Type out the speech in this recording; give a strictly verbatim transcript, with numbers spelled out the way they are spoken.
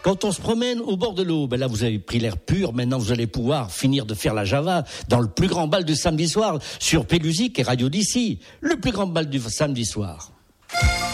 Quand on se promène au bord de l'eau, ben là vous avez pris l'air pur, maintenant vous allez pouvoir finir de faire la Java dans le plus grand bal du samedi soir sur Pélusique et Radio d'ici, le plus grand bal du samedi soir.